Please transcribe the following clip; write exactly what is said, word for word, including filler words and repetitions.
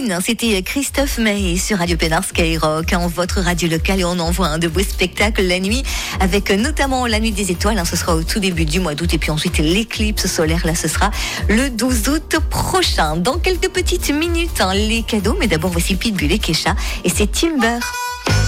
une, c'était Christophe Maé sur Radio Pénard Skyrock, en votre radio locale, et on envoie un de beaux spectacles la nuit, avec notamment la nuit des étoiles, hein, ce sera au tout début du mois d'août, et puis ensuite l'éclipse solaire, là ce sera le douze août prochain. Dans quelques petites minutes, hein, les cadeaux, mais d'abord voici Pitbull et Kesha, et c'est Timber.